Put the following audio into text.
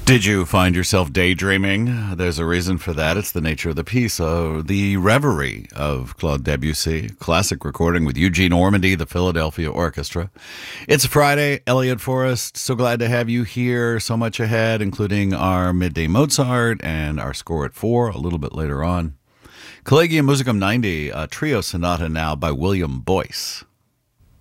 Did you find yourself daydreaming? There's a reason for that. It's the nature of the piece. The Reverie of Claude Debussy, classic recording with Eugene Ormandy, the Philadelphia Orchestra. It's Friday. Elliot Forrest, so glad to have you here. So much ahead, including our Midday Mozart and our score at 4 a little bit later on. Collegium Musicum 90, a trio sonata now by William Boyce.